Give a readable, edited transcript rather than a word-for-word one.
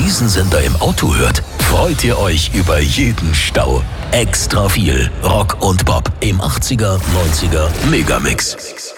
diesen Sender im Auto hört, freut ihr euch über jeden Stau. Extra viel Rock und Pop im 80er, 90er Megamix.